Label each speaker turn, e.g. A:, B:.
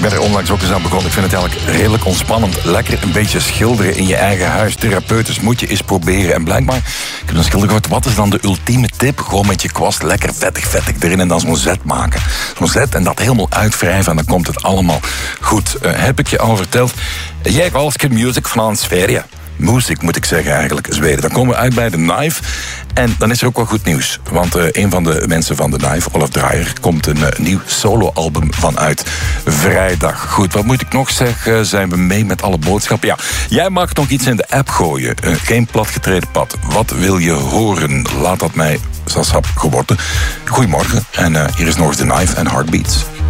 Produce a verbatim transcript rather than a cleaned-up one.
A: ben er onlangs ook eens aan begonnen. Ik vind het eigenlijk redelijk ontspannend. Lekker een beetje schilderen in je eigen huis. Therapeutisch moet je eens proberen. En blijkbaar, ik heb een schilder gehoord, wat is dan de ultieme tip? Gewoon met je kwast lekker vettig, vettig erin en dan zo'n zet maken. Zo'n zet en dat helemaal uitwrijven en dan komt het allemaal goed. Uh, heb ik je al verteld? Jij Galske Music van Sverige. Muziek moet ik zeggen eigenlijk, Zweden. Dan komen we uit bij The Knife. En dan is er ook wel goed nieuws. Want uh, een van de mensen van The Knife, Olaf Dreyer, komt een uh, nieuw soloalbum van uit. Vrijdag. Goed, wat moet ik nog zeggen? Zijn we mee met alle boodschappen? Ja, jij mag nog iets in de app gooien. Uh, geen platgetreden pad. Wat wil je horen? Laat dat mij sasap geworden. Goedemorgen. En uh, hier is nog eens The Knife en Heartbeats.